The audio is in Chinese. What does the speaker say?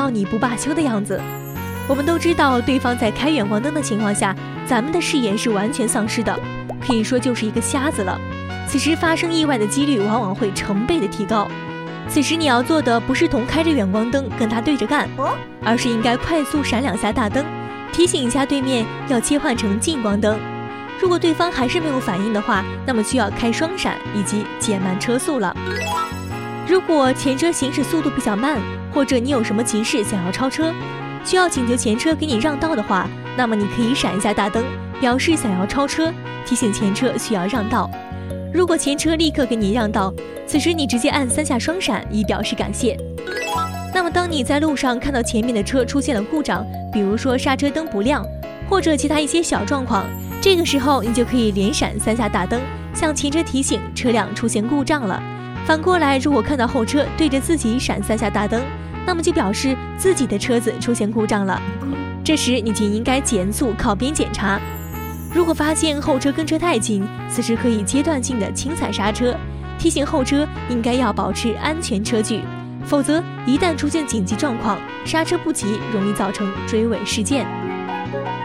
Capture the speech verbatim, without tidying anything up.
到你不罢休的样子。我们都知道，对方在开远光灯的情况下，咱们的视野是完全丧失的，可以说就是一个瞎子了。此时发生意外的几率往往会成倍的提高。此时你要做的不是同开着远光灯跟他对着干，而是应该快速闪两下大灯，提醒一下对面要切换成近光灯。如果对方还是没有反应的话，那么需要开双闪以及减慢车速了。如果前车行驶速度比较慢，或者你有什么急事想要超车，需要请求前车给你让道的话，那么你可以闪一下大灯，表示想要超车，提醒前车需要让道。如果前车立刻给你让道，此时你直接按三下双闪以表示感谢。那么当你在路上看到前面的车出现了故障，比如说刹车灯不亮，或者其他一些小状况，这个时候你就可以连闪三下大灯，向前车提醒车辆出现故障了。反过来，如果看到后车对着自己闪三下大灯，那么就表示自己的车子出现故障了。这时你就应该减速靠边检查。如果发现后车跟车太近，此时可以阶段性的轻踩刹车，提醒后车应该要保持安全车距，否则一旦出现紧急状况，刹车不及容易造成追尾事件。